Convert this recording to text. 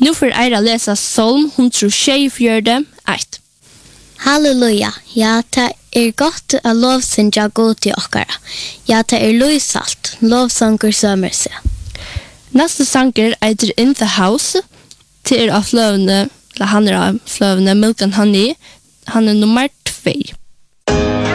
Nu får Eira lesa Salm 124, 1. Halleluja, ja, det godt å lovsynja god til okkara. Ja, det løysalt, lovsanger sømmer seg. Neste sanger eitir In the House, til av fløvene, eller han av fløvene, Milk and Honey, han nummer 2.